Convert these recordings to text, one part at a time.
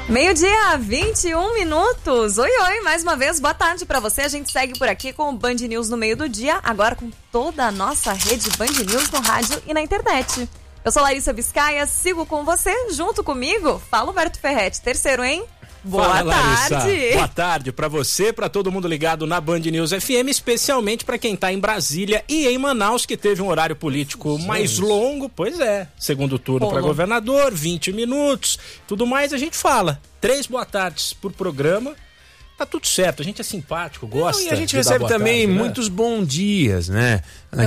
Meio-dia, 21 minutos. Oi, mais uma vez, boa tarde pra você. A gente segue por aqui com o Band News no meio do dia, agora com toda a nossa rede Band News no rádio e na internet. Eu sou Larissa Biscaia, sigo com você, junto comigo, fala Humberto Ferretti, terceiro, hein? Boa tarde. Boa tarde pra você, pra todo mundo ligado na Band News FM, especialmente pra quem tá em Brasília e em Manaus, que teve um horário político mais longo. Pois é, segundo turno pra governador, 20 minutos, tudo mais a gente fala. 3 boa tardes por programa. Tá tudo certo, a gente é simpático, gosta. E a gente recebe também tarde, muitos bom dias, né?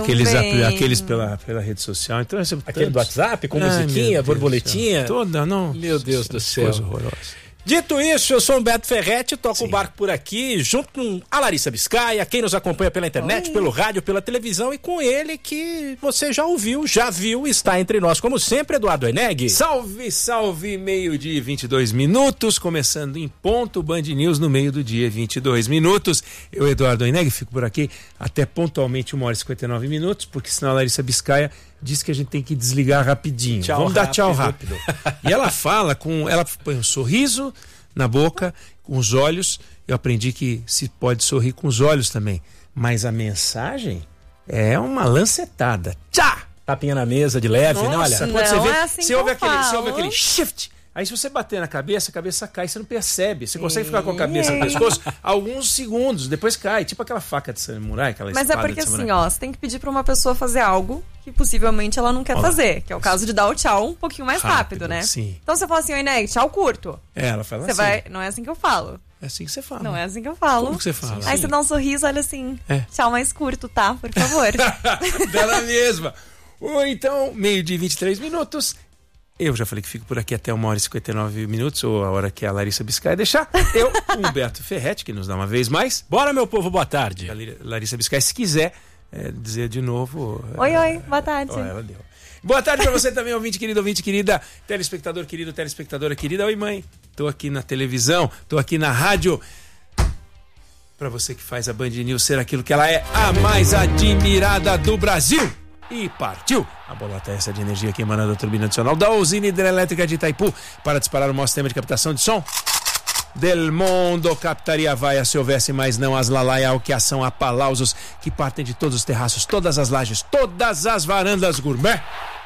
Aqueles pela rede social. Então, aquele do WhatsApp, com musiquinha, borboletinha. Toda, não. Meu Deus do céu. Coisa horrorosa. Dito isso, eu sou Humberto Ferretti, toco o barco por aqui, junto com a Larissa Biscaia, quem nos acompanha pela internet, pelo rádio, pela televisão, e com ele que você já ouviu, já viu, está entre nós, como sempre, Eduardo Oineg. Salve, salve, meio-dia e 22 minutos, começando em ponto, Band News no meio do dia, 22 minutos. Eu, Eduardo Oineg, fico por aqui até pontualmente 1 hora e 59 minutos, porque senão a Larissa Biscaia diz que a gente tem que desligar rapidinho. Vamos dar tchau rápido. E ela fala ela põe um sorriso na boca, com os olhos. Eu aprendi que se pode sorrir com os olhos também. Mas a mensagem é uma lancetada. Tchá! Tapinha na mesa de leve, né? Olha, quando você vê, é assim você ouve aquele shift. Aí se você bater na cabeça, a cabeça cai, você não percebe. Você consegue ficar com a cabeça no pescoço alguns segundos, depois cai. Tipo aquela faca de samurai, aquela espada de samurai. Mas é porque assim, ó, você tem que pedir pra uma pessoa fazer algo que possivelmente ela não quer fazer. Que é o caso de dar o tchau um pouquinho mais rápido, né? Sim. Então você fala assim, oi, Ney, tchau curto. Ela fala você assim. Não é assim que eu falo. É assim que você fala. Não é assim que eu falo. Como que você fala? Aí você dá um sorriso, olha assim, tchau mais curto, tá? Por favor. Dela mesma. Ou então, meio-dia e 23 minutos. Eu já falei que fico por aqui até 1 hora e 59 minutos, ou a hora que a Larissa Biscaia deixar. Eu, Humberto Ferretti, que nos dá uma vez mais. Bora, meu povo, boa tarde. Larissa Biscaia, se quiser dizer de novo. Oi, boa tarde. Ela deu. Boa tarde pra você também, ouvinte querida, telespectador querido, telespectadora querida. Oi, mãe. Tô aqui na televisão, tô aqui na rádio. Pra você que faz a Band News ser aquilo que ela é, a mais admirada do Brasil. E partiu a bolota essa de energia aqui emanando da turbina adicional da usina hidrelétrica de Itaipu para disparar o maior sistema de captação de som del mundo. Captaria vaia se houvesse, mas não as lalaia, o que ação aplausos que partem de todos os terraços, todas as lajes, todas as varandas gourmet.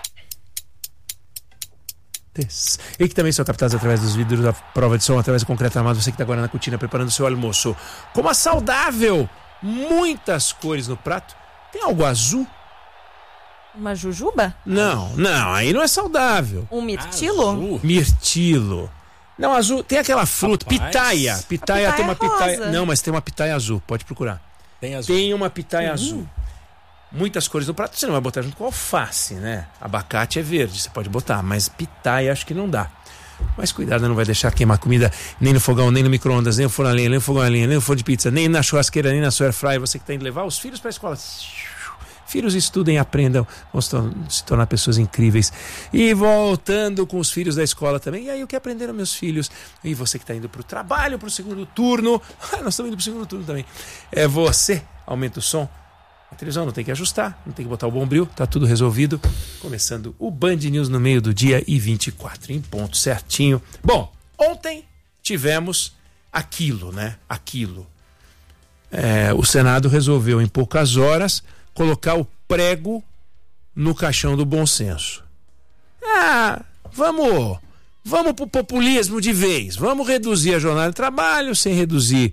E que também são captados através dos vidros da prova de som, através do concreto armado. Você que está agora na cortina preparando o seu almoço com uma saudável, muitas cores no prato. Tem algo azul? Uma jujuba? Não, aí não é saudável. Um mirtilo? Azul. Mirtilo. Não, azul, tem aquela fruta, pitaia. Pitaia tem uma pitaia. Rosa. Não, mas tem uma pitaia azul, pode procurar. Tem azul. Tem uma pitaia azul. Muitas cores no prato, você não vai botar junto com alface, né? Abacate é verde, você pode botar, mas pitaia acho que não dá. Mas cuidado, não vai deixar queimar comida nem no fogão, nem no micro-ondas, nem no forno a lenha, nem no fogão a lenha, nem no forno de pizza, nem na churrasqueira, nem na sua air fryer. Você que tem que levar os filhos para a escola. Filhos estudem, aprendam, vão se tornar pessoas incríveis. E voltando com os filhos da escola também. E aí, o que aprenderam meus filhos? E você que está indo para o trabalho, para o segundo turno. Nós estamos indo para o segundo turno também. É você, aumenta o som. A televisão não tem que ajustar, não tem que botar o bombril, tá tudo resolvido. Começando o Band News no meio do dia e 24, em ponto certinho. Bom, ontem tivemos aquilo, né? O Senado resolveu em poucas horas colocar o prego no caixão do bom senso. Vamos pro populismo de vez. Vamos reduzir a jornada de trabalho sem reduzir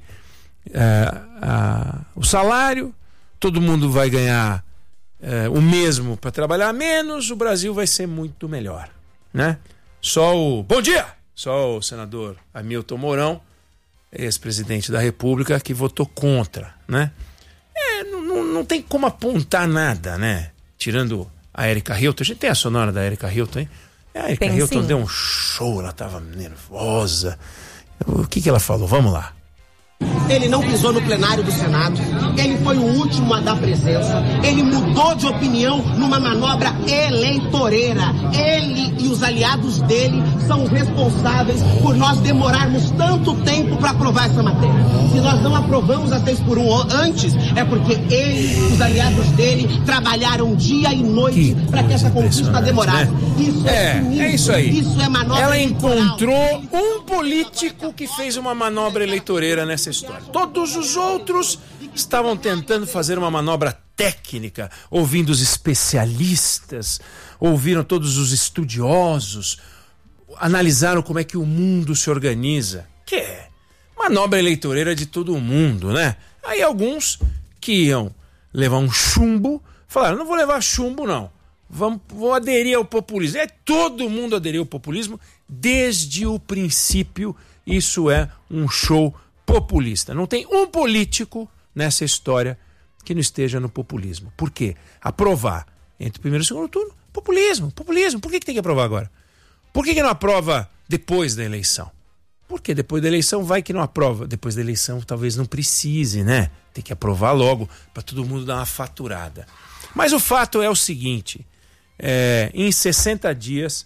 o salário. Todo mundo vai ganhar o mesmo para trabalhar menos. O Brasil vai ser muito melhor, né? Bom dia! Só o senador Hamilton Mourão, ex-presidente da República, que votou contra, né? Não tem como apontar nada, né? Tirando a Erika Hilton. A gente tem a sonora da Erika Hilton, hein? A Erika Hilton deu um show, ela tava nervosa. O que ela falou? Vamos lá. Ele não pisou no plenário do Senado, ele foi o último a dar presença, ele mudou de opinião numa manobra eleitoreira. Ele e os aliados dele são os responsáveis por nós demorarmos tanto tempo para aprovar essa matéria. Se nós não aprovamos a 6x1 antes, é porque ele e os aliados dele trabalharam dia e noite para que essa conquista demorasse. Isso é isso aí. Isso é manobra Ela eleitoral. encontrou um político que fez uma manobra eleitoreira nessa história. Todos os outros estavam tentando fazer uma manobra técnica, ouvindo os especialistas, ouviram todos os estudiosos, analisaram como é que o mundo se organiza. Que é manobra eleitoreira de todo mundo, né? Aí alguns que iam levar um chumbo, falaram, não vou levar chumbo não, vou aderir ao populismo. Todo mundo aderiu ao populismo desde o princípio. Isso é um show populista. Não tem um político nessa história que não esteja no populismo. Por quê? Aprovar entre o primeiro e o segundo turno, populismo. Por que tem que aprovar agora? Por que não aprova depois da eleição? Porque depois da eleição vai que não aprova. Depois da eleição talvez não precise, né? Tem que aprovar logo para todo mundo dar uma faturada. Mas o fato é o seguinte, em 60 dias,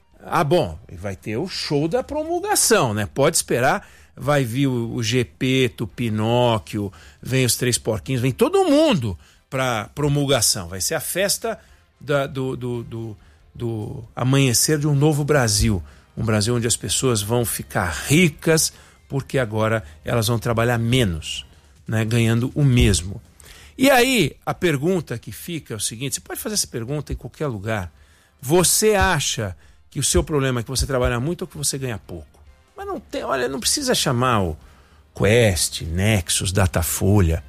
vai ter o show da promulgação, né? Pode esperar. Vai vir o Gepeto, o Pinóquio, vem os Três Porquinhos, vem todo mundo para promulgação. Vai ser a festa do amanhecer de um novo Brasil. Um Brasil onde as pessoas vão ficar ricas porque agora elas vão trabalhar menos, né, ganhando o mesmo. E aí a pergunta que fica é o seguinte, você pode fazer essa pergunta em qualquer lugar. Você acha que o seu problema é que você trabalha muito ou que você ganha pouco? Mas não tem, olha, não precisa chamar o Quest, Nexus, Datafolha.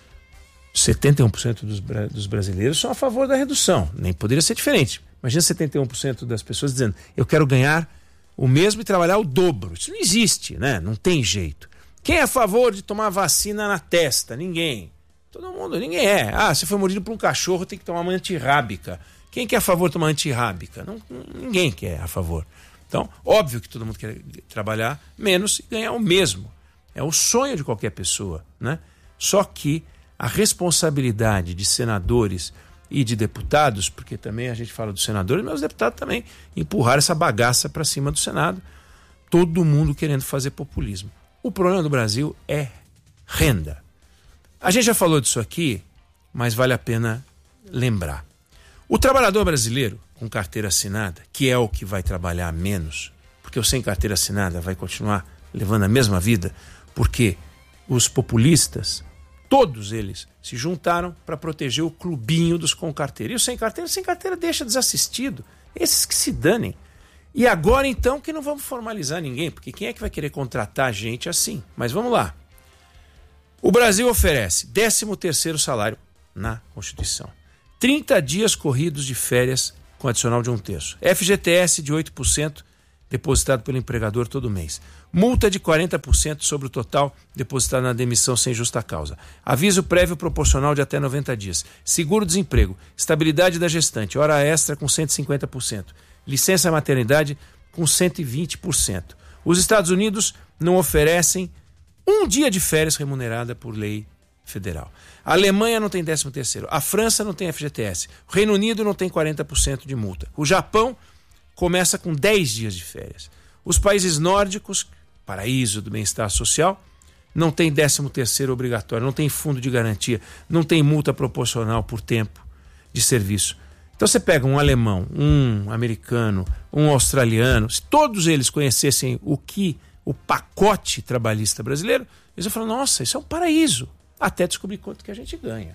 71% dos brasileiros são a favor da redução. Nem poderia ser diferente. Imagina 71% das pessoas dizendo, eu quero ganhar o mesmo e trabalhar o dobro. Isso não existe, né? Não tem jeito. Quem é a favor de tomar vacina na testa? Ninguém. Todo mundo, ninguém é. Se foi mordido por um cachorro, tem que tomar uma antirrábica. Quem que é a favor de tomar antirrábica? Ninguém quer a favor. Então, óbvio que todo mundo quer trabalhar menos e ganhar o mesmo. É o sonho de qualquer pessoa, né? Só que a responsabilidade de senadores e de deputados, porque também a gente fala dos senadores, mas os deputados também empurraram essa bagaça para cima do Senado. Todo mundo querendo fazer populismo. O problema do Brasil é renda. A gente já falou disso aqui, mas vale a pena lembrar. O trabalhador brasileiro com carteira assinada, que é o que vai trabalhar menos, porque o sem carteira assinada vai continuar levando a mesma vida, porque os populistas, todos eles, se juntaram para proteger o clubinho dos com carteira. E o sem carteira deixa desassistido. Esses que se danem. E agora então que não vamos formalizar ninguém, porque quem é que vai querer contratar gente assim? Mas vamos lá. O Brasil oferece 13º salário na Constituição. 30 dias corridos de férias com adicional de 1/3. FGTS de 8% depositado pelo empregador todo mês. Multa de 40% sobre o total depositado na demissão sem justa causa. Aviso prévio proporcional de até 90 dias. Seguro-desemprego. Estabilidade da gestante. Hora extra com 150%. Licença maternidade com 120%. Os Estados Unidos não oferecem um dia de férias remunerada por lei federal. A Alemanha não tem 13º. A França não tem FGTS. O Reino Unido não tem 40% de multa. O Japão começa com 10 dias de férias. Os países nórdicos, paraíso do bem-estar social, não tem 13º obrigatório, não tem fundo de garantia, não tem multa proporcional por tempo de serviço. Então você pega um alemão, um americano, um australiano, se todos eles conhecessem o pacote trabalhista brasileiro, eles vão falar, nossa, isso é um paraíso. Até descobrir quanto que a gente ganha.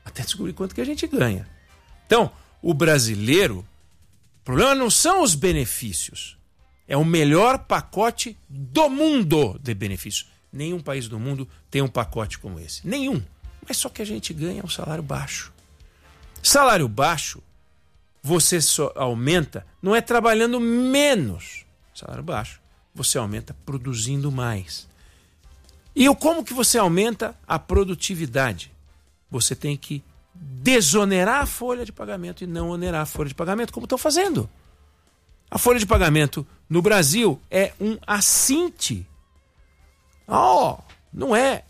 Então, o brasileiro, o problema não são os benefícios. É o melhor pacote do mundo de benefícios. Nenhum país do mundo tem um pacote como esse. Nenhum. Mas só que a gente ganha um salário baixo. Salário baixo, você só aumenta, não é trabalhando menos. Salário baixo, você aumenta produzindo mais. E como que você aumenta a produtividade? Você tem que desonerar a folha de pagamento e não onerar a folha de pagamento, como estão fazendo. A folha de pagamento no Brasil é um assinte. Não é,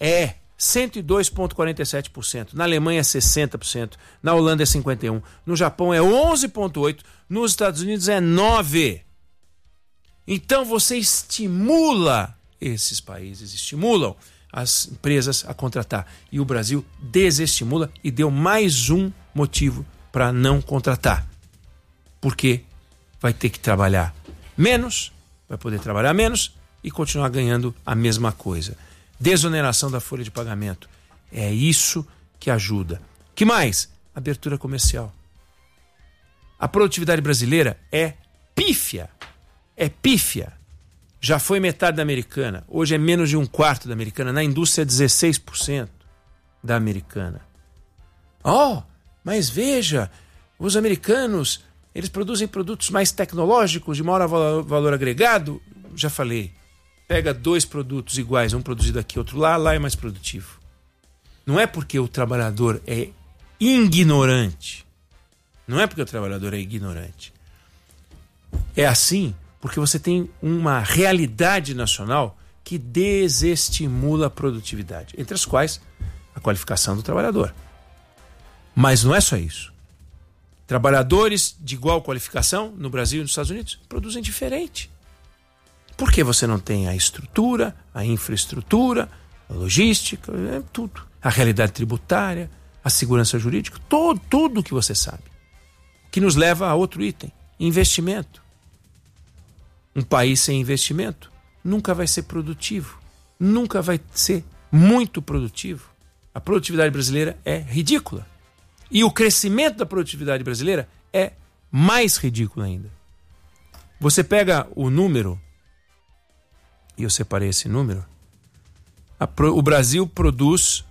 102,47%. Na Alemanha é 60%. Na Holanda é 51%. No Japão é 11,8%. Nos Estados Unidos é 9%. Então você estimula esses países, estimulam as empresas a contratar. E o Brasil desestimula e deu mais um motivo para não contratar. Porque vai ter que trabalhar menos, vai poder trabalhar menos e continuar ganhando a mesma coisa. Desoneração da folha de pagamento. É isso que ajuda. Que mais? Abertura comercial. A produtividade brasileira é pífia. É pífia. Já foi metade da americana. Hoje é menos de 1/4 da americana. Na indústria é 16% da americana. Mas veja, os americanos, eles produzem produtos mais tecnológicos, de maior valor agregado. Já falei. Pega 2 produtos iguais, um produzido aqui, outro lá é mais produtivo. Não é porque o trabalhador é ignorante. Não é porque o trabalhador é ignorante. É assim porque você tem uma realidade nacional que desestimula a produtividade, entre as quais a qualificação do trabalhador. Mas não é só isso. Trabalhadores de igual qualificação no Brasil e nos Estados Unidos produzem diferente. Porque você não tem a estrutura, a infraestrutura, a logística, tudo. A realidade tributária, a segurança jurídica, tudo que você sabe. Que nos leva a outro item, investimento. Um país sem investimento nunca vai ser produtivo, nunca vai ser muito produtivo. A produtividade brasileira é ridícula. E o crescimento da produtividade brasileira é mais ridículo ainda. Você pega o número, e eu separei esse número, o Brasil produz,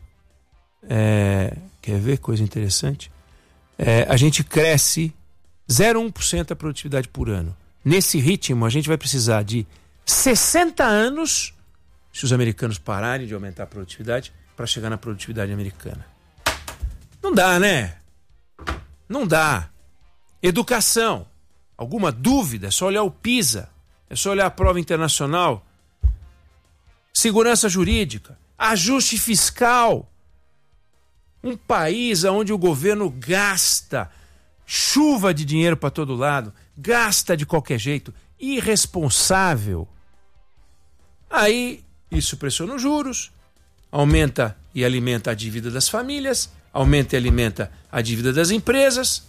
quer ver coisa interessante? A gente cresce 0,1% a produtividade por ano. Nesse ritmo, a gente vai precisar de 60 anos, se os americanos pararem de aumentar a produtividade, para chegar na produtividade americana. Não dá, né? Não dá. Educação. Alguma dúvida? É só olhar o PISA. É só olhar a prova internacional. Segurança jurídica. Ajuste fiscal. Um país onde o governo gasta chuva de dinheiro para todo lado, gasta de qualquer jeito, irresponsável. Aí isso pressiona os juros, aumenta e alimenta a dívida das famílias, aumenta e alimenta a dívida das empresas,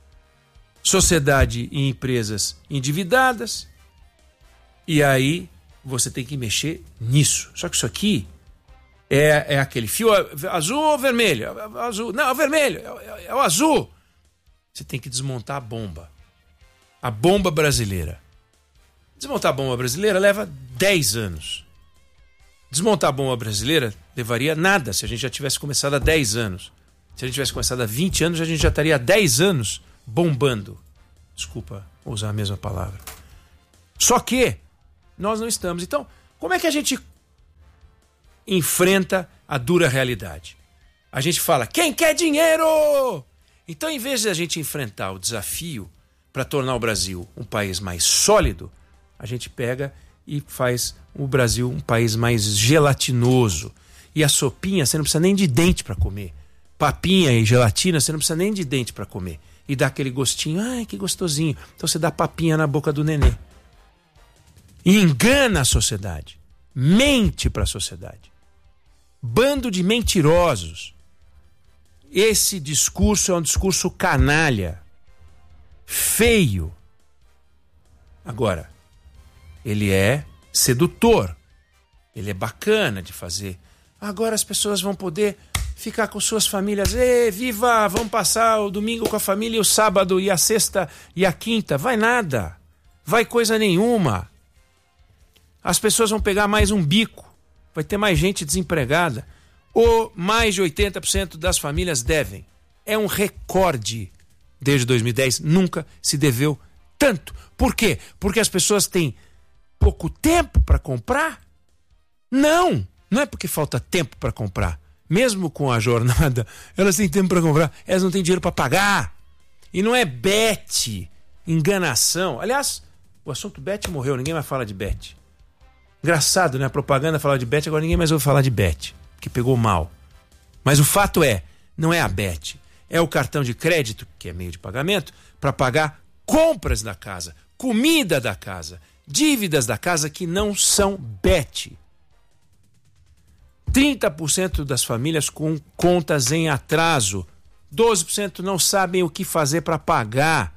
sociedade e empresas endividadas, e aí você tem que mexer nisso. Só que isso aqui é aquele fio azul ou vermelho? Azul. Não, é o vermelho, é o azul. Você tem que desmontar a bomba. A bomba brasileira. Desmontar a bomba brasileira leva 10 anos. Desmontar a bomba brasileira levaria nada se a gente já tivesse começado há 10 anos. Se a gente tivesse começado há 20 anos, a gente já estaria há 10 anos bombando. Desculpa usar a mesma palavra. Só que nós não estamos. Então, como é que a gente enfrenta a dura realidade? A gente fala, quem quer dinheiro? Então, em vez de a gente enfrentar o desafio para tornar o Brasil um país mais sólido, a gente pega e faz o Brasil um país mais gelatinoso. E a sopinha, você não precisa nem de dente para comer. Papinha e gelatina, você não precisa nem de dente para comer. E dá aquele gostinho, ai, que gostosinho. Então você dá papinha na boca do nenê. E engana a sociedade. Mente para a sociedade. Bando de mentirosos. Esse discurso é um discurso canalha, feio. Agora, ele é sedutor, ele é bacana de fazer. Agora as pessoas vão poder ficar com suas famílias. Viva, vamos passar o domingo com a família, o sábado e a sexta e a quinta. Vai nada, vai coisa nenhuma. As pessoas vão pegar mais um bico, vai ter mais gente desempregada. Ou mais de 80% das famílias devem. É um recorde. Desde 2010 nunca se deveu tanto. Por quê? Porque as pessoas têm pouco tempo para comprar? Não é porque falta tempo para comprar. Mesmo com a jornada, elas têm tempo para comprar. Elas não têm dinheiro para pagar. E não é bet, enganação. Aliás, o assunto bet morreu, ninguém mais fala de bet. Engraçado, né? A propaganda falava de Bet, agora ninguém mais ouve falar de Bet, porque pegou mal. Mas o fato é, não é a Bet, é o cartão de crédito, que é meio de pagamento, para pagar compras da casa, comida da casa, dívidas da casa que não são Bet. 30% das famílias com contas em atraso, 12% não sabem o que fazer para pagar,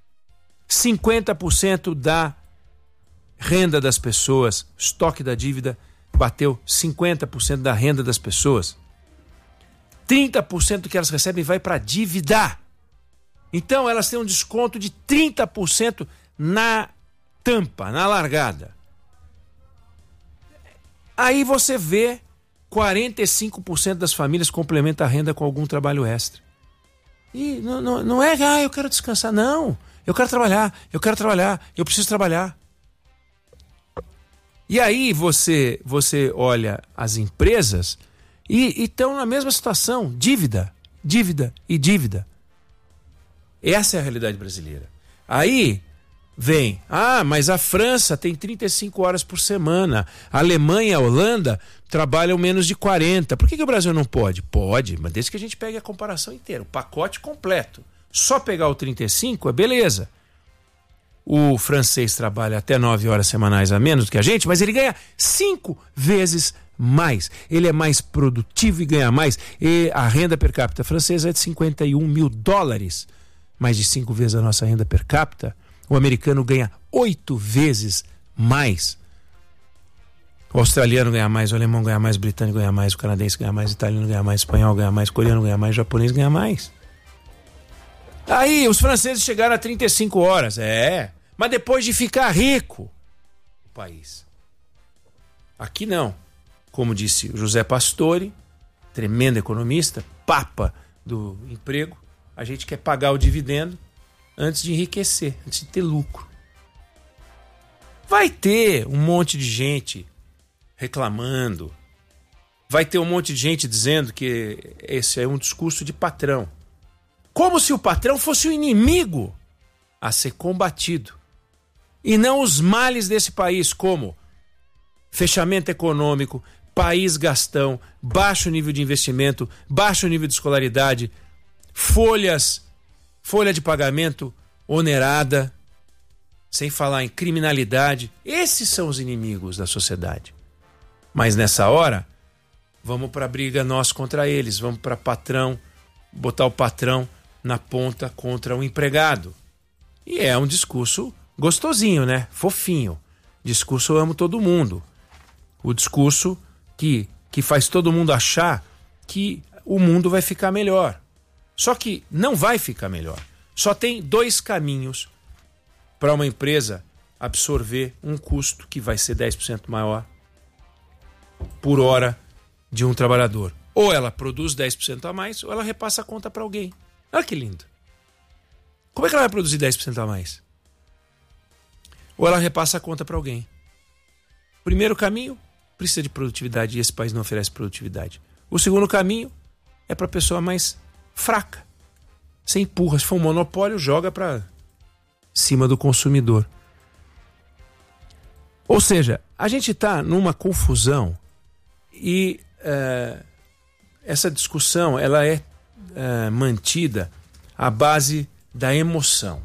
50% da renda das pessoas, estoque da dívida bateu 50% da renda das pessoas. 30% do que elas recebem vai para dívida. Então elas têm um desconto de 30% na tampa, na largada. Aí você vê 45% das famílias complementam a renda com algum trabalho extra. E não é, eu quero descansar. Não, eu quero trabalhar, eu preciso trabalhar. E aí você olha as empresas e estão na mesma situação, dívida. Essa é a realidade brasileira. Aí vem, mas a França tem 35 horas por semana, a Alemanha e a Holanda trabalham menos de 40. Por que o Brasil não pode? Pode, mas desde que a gente pegue a comparação inteira, o pacote completo. Só pegar o 35 é beleza. O francês trabalha até 9 horas semanais a menos do que a gente, mas ele ganha 5 vezes mais. Ele é mais produtivo e ganha mais. E a renda per capita francesa é de $51 mil, mais de 5 vezes a nossa renda per capita. O americano ganha 8 vezes mais. O australiano ganha mais, o alemão ganha mais, o britânico ganha mais, o canadense ganha mais, o italiano ganha mais, o espanhol ganha mais, o coreano ganha mais, o japonês ganha mais. Aí os franceses chegaram a 35 horas, mas depois de ficar rico o país. Aqui não. Como disse o José Pastore, tremendo economista, papa do emprego, a gente quer pagar o dividendo antes de enriquecer, antes de ter lucro. Vai ter um monte de gente reclamando, vai ter um monte de gente dizendo que esse é um discurso de patrão. Como se o patrão fosse o inimigo a ser combatido. E não os males desse país, como fechamento econômico, país gastão, baixo nível de investimento, baixo nível de escolaridade, folha de pagamento onerada, sem falar em criminalidade. Esses são os inimigos da sociedade. Mas nessa hora, vamos para a briga nós contra eles, vamos para patrão, botar o patrão na ponta contra o empregado. E é um discurso gostosinho, né? Fofinho. Discurso eu amo todo mundo. O discurso que faz todo mundo achar que o mundo vai ficar melhor. Só que não vai ficar melhor. Só tem 2 caminhos para uma empresa absorver um custo que vai ser 10% maior por hora de um trabalhador. Ou ela produz 10% a mais, ou ela repassa a conta para alguém. Olha que lindo. Como é que ela vai produzir 10% a mais? Ou ela repassa a conta para alguém. Primeiro caminho, precisa de produtividade e esse país não oferece produtividade. O segundo caminho é para a pessoa mais fraca. Você empurra, se for um monopólio, joga para cima do consumidor. Ou seja, a gente está numa confusão e essa discussão ela é mantida à base da emoção.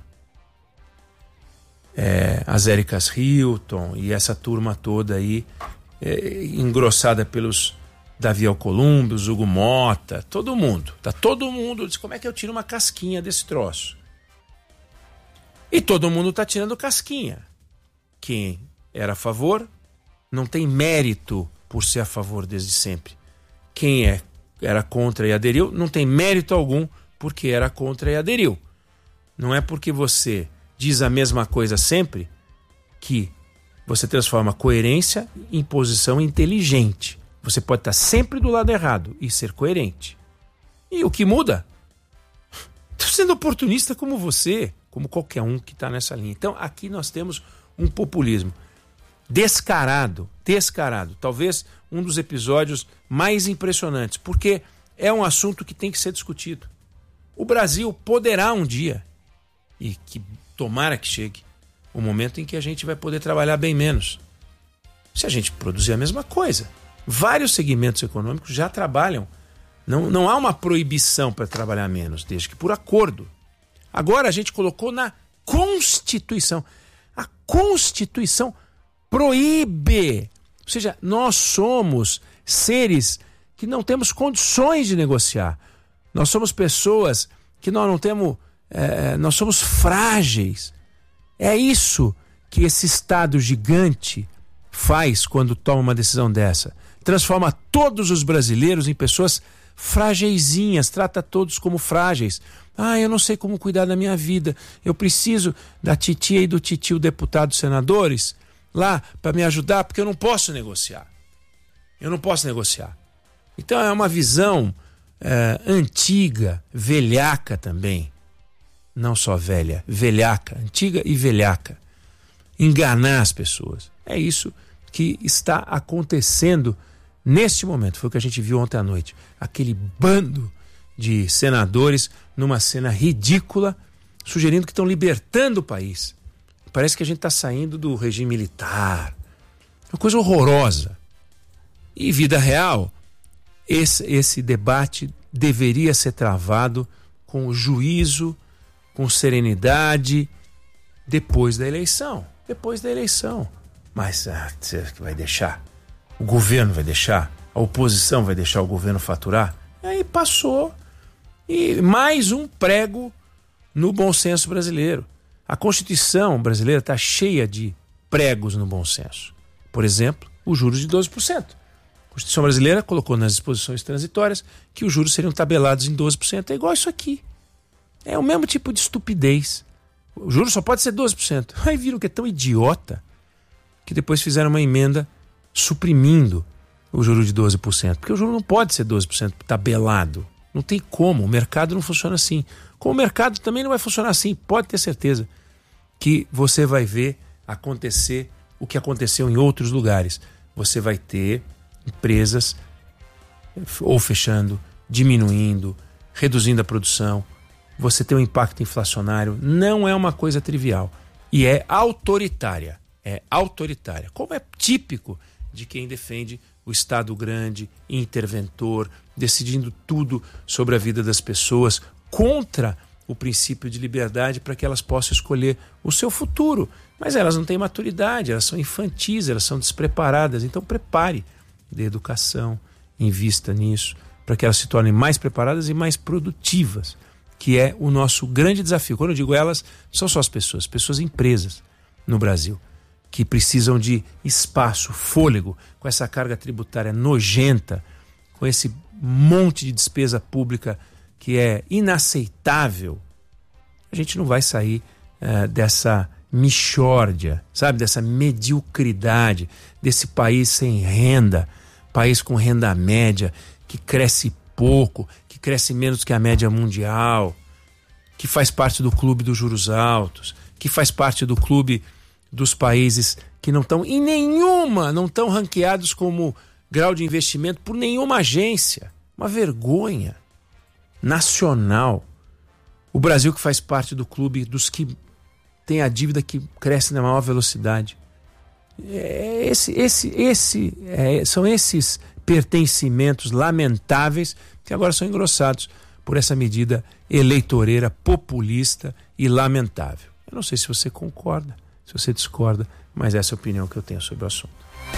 As Éricas Hilton e essa turma toda aí, engrossada pelos Davi Alcolumbre, o Hugo Mota, todo mundo diz, como é que eu tiro uma casquinha desse troço? E todo mundo está tirando casquinha. Quem era a favor não tem mérito por ser a favor desde sempre. Quem era contra e aderiu não tem mérito algum porque era contra e aderiu. Não é porque você diz a mesma coisa sempre que você transforma coerência em posição inteligente. Você pode estar sempre do lado errado e ser coerente. E o que muda? Estou sendo oportunista como você, como qualquer um que está nessa linha. Então aqui nós temos um populismo descarado. Talvez um dos episódios mais impressionantes, porque é um assunto que tem que ser discutido. O Brasil poderá um dia, e que tomara que chegue, o momento em que a gente vai poder trabalhar bem menos. se a gente produzir a mesma coisa. Vários segmentos econômicos já trabalham. Não há uma proibição para trabalhar menos, desde que por acordo. Agora a gente colocou na Constituição. A Constituição proíbe. Ou seja, nós somos seres que não temos condições de negociar. Nós somos pessoas que nós não temos... nós somos frágeis. É isso que esse Estado gigante faz quando toma uma decisão dessa. Transforma todos os brasileiros em pessoas frageizinhas, trata todos como frágeis. Eu não sei como cuidar da minha vida. Eu preciso da titia e do titio deputados senadores lá para me ajudar, porque eu não posso negociar. Então é uma visão antiga, velhaca também. Não só velha, velhaca, antiga e velhaca. Enganar as pessoas. É isso que está acontecendo neste momento. Foi o que a gente viu ontem à noite. Aquele bando de senadores numa cena ridícula, sugerindo que estão libertando o país. Parece que a gente está saindo do regime militar. Uma coisa horrorosa. E vida real, esse debate deveria ser travado com juízo, com serenidade, depois da eleição. Mas você vai deixar? O governo vai deixar? A oposição vai deixar o governo faturar? Aí passou. E mais um prego no bom senso brasileiro. A Constituição brasileira está cheia de pregos no bom senso. Por exemplo, os juros de 12%. A Constituição brasileira colocou nas disposições transitórias que os juros seriam tabelados em 12%. É igual isso aqui. É o mesmo tipo de estupidez. O juro só pode ser 12%. Aí viram que é tão idiota que depois fizeram uma emenda suprimindo o juro de 12%. Porque o juro não pode ser 12% tabelado. Não tem como. O mercado não funciona assim. Como o mercado também não vai funcionar assim. Pode ter certeza que você vai ver acontecer o que aconteceu em outros lugares. Você vai ter empresas ou fechando, diminuindo, reduzindo a produção. Você tem um impacto inflacionário. Não é uma coisa trivial. E é autoritária. Como é típico de quem defende o Estado grande, interventor, decidindo tudo sobre a vida das pessoas, contra o princípio de liberdade para que elas possam escolher o seu futuro. Mas elas não têm maturidade, elas são infantis, elas são despreparadas. Então prepare de educação, invista nisso, para que elas se tornem mais preparadas e mais produtivas, que é o nosso grande desafio. Quando eu digo elas, não são só as pessoas empresas no Brasil, que precisam de espaço, fôlego, com essa carga tributária nojenta, com esse monte de despesa pública que é inaceitável. A gente não vai sair dessa mixórdia, sabe? Dessa mediocridade, desse país sem renda, país com renda média, que cresce pouco, que cresce menos que a média mundial, que faz parte do clube dos juros altos, que faz parte do clube dos países que não estão em nenhuma, não estão ranqueados como grau de investimento por nenhuma agência. Uma vergonha nacional. O Brasil que faz parte do clube dos que tem a dívida que cresce na maior velocidade. São esses pertencimentos lamentáveis que agora são engrossados por essa medida eleitoreira, populista e lamentável. Eu não sei se você concorda, se você discorda, mas essa é a opinião que eu tenho sobre o assunto.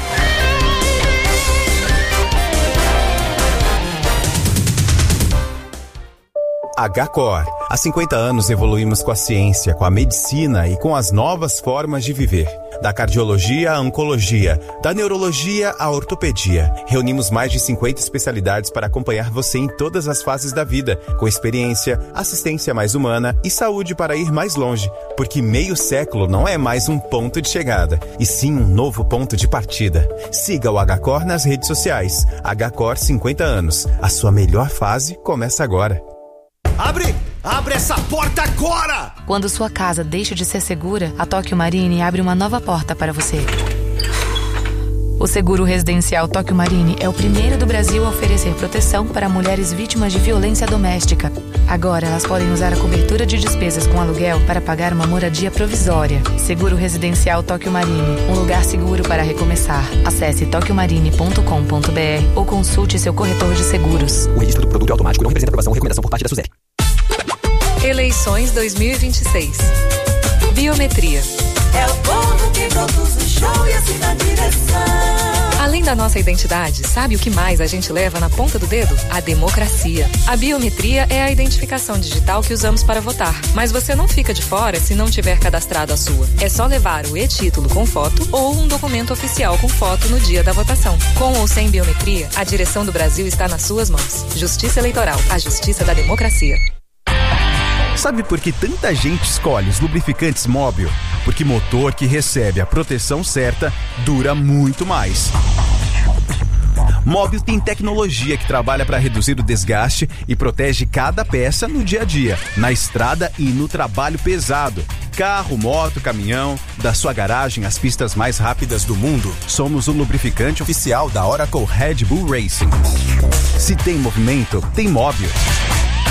HCOR. Há 50 anos evoluímos com a ciência, com a medicina e com as novas formas de viver. Da cardiologia à oncologia, da neurologia à ortopedia. Reunimos mais de 50 especialidades para acompanhar você em todas as fases da vida, com experiência, assistência mais humana e saúde para ir mais longe. Porque meio século não é mais um ponto de chegada, e sim um novo ponto de partida. Siga o HCOR nas redes sociais. HCOR 50 anos. A sua melhor fase começa agora. Abre essa porta agora! Quando sua casa deixa de ser segura, a Tóquio Marine abre uma nova porta para você. O seguro residencial Tóquio Marine é o primeiro do Brasil a oferecer proteção para mulheres vítimas de violência doméstica. Agora elas podem usar a cobertura de despesas com aluguel para pagar uma moradia provisória. Seguro residencial Tóquio Marine, um lugar seguro para recomeçar. Acesse tokyomarine.com.br ou consulte seu corretor de seguros. O registro do produto é automático e não representa aprovação ou recomendação por parte da SUSEP. Eleições 2026. Biometria. É o povo que produz o show e assim dá direção. Além da nossa identidade, sabe o que mais a gente leva na ponta do dedo? A democracia. A biometria é a identificação digital que usamos para votar. Mas você não fica de fora se não tiver cadastrado a sua. É só levar o e-título com foto ou um documento oficial com foto no dia da votação. Com ou sem biometria, a direção do Brasil está nas suas mãos. Justiça Eleitoral, a justiça da democracia. Sabe por que tanta gente escolhe os lubrificantes Móbil? Porque motor que recebe a proteção certa dura muito mais. Móbil tem tecnologia que trabalha para reduzir o desgaste e protege cada peça no dia a dia, na estrada e no trabalho pesado. Carro, moto, caminhão, da sua garagem às pistas mais rápidas do mundo, somos o lubrificante oficial da Oracle Red Bull Racing. Se tem movimento, tem Móbil.